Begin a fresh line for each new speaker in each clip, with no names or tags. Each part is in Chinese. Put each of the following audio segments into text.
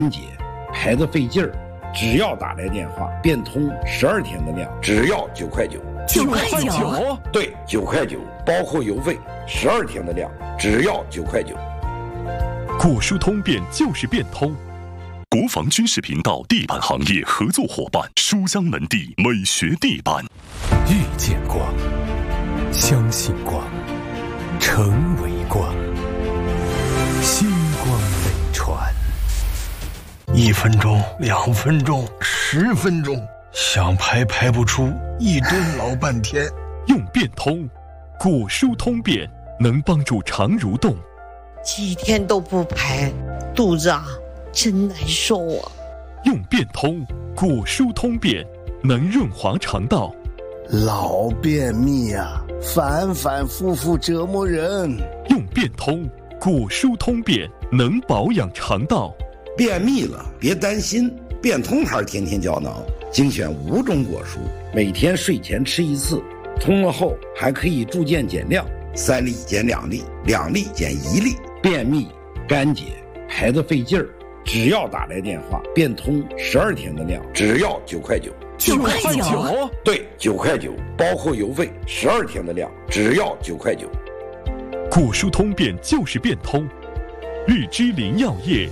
节，排得费劲儿，只要打来电话，变通12天的量，只要9块9。
9块9？
对，9块9，包括邮费，12天的量，只要9块9。
果蔬通变就是变通。国防军事频道地板行业合作伙伴书香门第美学地板。
遇见光，相信光，成为光，星光飞传。
1分钟、2分钟、10分钟，想排不出，一蹲老半天。
用变通，果蔬通便能帮助肠蠕动。
几天都不排，肚子真难受啊！
用变通，果蔬通便能润滑肠道。
老便秘啊，反反复复折磨人。
用变通，果蔬通便能保养肠道。
便秘了别担心，变通牌天天胶囊精选5种果蔬，每天睡前吃1次，通了后还可以逐渐减量，3粒减2粒，2粒减1粒。便秘、干结、排得费劲儿，只要打来电话，变通12天的量，只要9块9。
9块9？
对，9块9，包括邮费12天的量，只要9块9。
果蔬通便就是变通。绿芝林药业。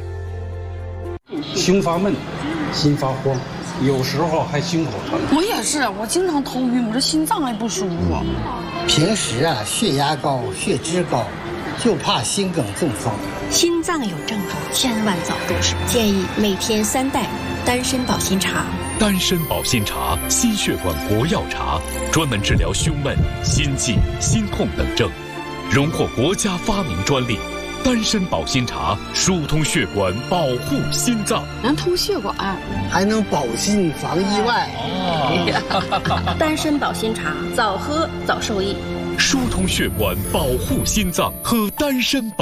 胸发闷，心发慌，有时候还心口疼。
我也是，我经常头晕，我这心脏也不舒服。
平时血压高、血脂高，就怕心梗中风。
心脏有症状，千万早重视。建议每天3袋丹参保心茶。
丹参保心茶，心血管活药茶，专门治疗胸闷、心悸、心痛等症，荣获国家发明专利。丹参保心茶疏通血管，保护心脏，
能通血管，
还能保心防意外。
丹参保心茶，早喝早受益。
疏通血管，保护心脏，喝丹参保。